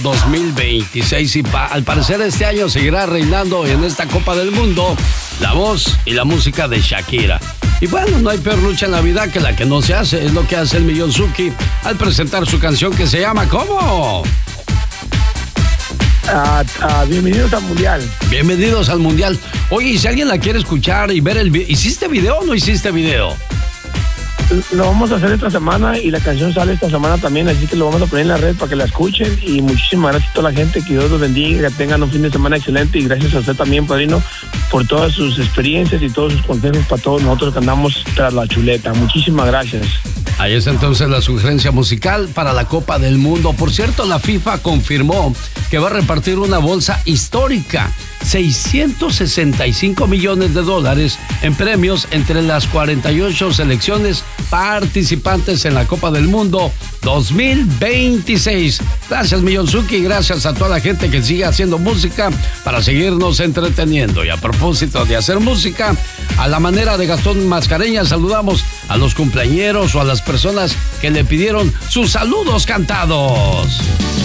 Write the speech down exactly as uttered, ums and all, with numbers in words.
dos mil veintiséis y pa, al parecer este año seguirá reinando en esta Copa del Mundo la voz y la música de Shakira. Y bueno, no hay peor lucha en la vida que la que no se hace, es lo que hace el Millonzuki al presentar su canción que se llama ¿cómo? Uh, uh, bienvenidos al Mundial. Bienvenidos al Mundial. Oye, y si alguien la quiere escuchar y ver el video, ¿hiciste video o no hiciste video? Lo vamos a hacer esta semana y la canción sale esta semana también, así que lo vamos a poner en la red para que la escuchen. Y muchísimas gracias a toda la gente, que Dios los bendiga, que tengan un fin de semana excelente, y gracias a usted también, padrino, por todas sus experiencias y todos sus consejos para todos nosotros que andamos tras la chuleta. Muchísimas gracias. Ahí está entonces la sugerencia musical para la Copa del Mundo. Por cierto, la FIFA confirmó que va a repartir una bolsa histórica, seiscientos sesenta y cinco millones de dólares en premios entre las cuarenta y ocho selecciones participantes en la Copa del Mundo dos mil veintiséis. Gracias, Millonzuki, gracias a toda la gente que sigue haciendo música para seguirnos entreteniendo. Y a propósito de hacer música, a la manera de Gastón Mascareñas, saludamos a los cumpleañeros o a las personas que le pidieron sus saludos cantados.